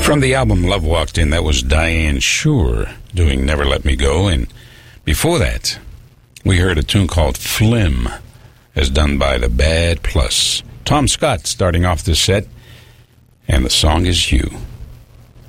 From the album Love Walked In, that was Diane Shure doing Never Let Me Go. And before that, we heard a tune called Flim, as done by the Bad Plus. Tom Scott starting off this set, and the song is You.